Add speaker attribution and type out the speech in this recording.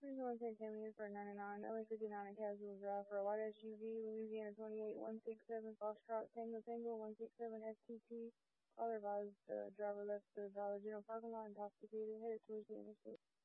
Speaker 1: There's one thing coming in for 99, LA 59 casual drive for a white SUV, Louisiana 28167, Foxtrot, Tango, 167 FTT. All advised, driver left the Dollar General parking lot and intoxicated, headed towards the interstate.